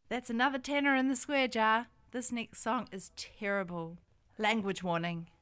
That's another tenner in the square jar. This next song is terrible. Language warning.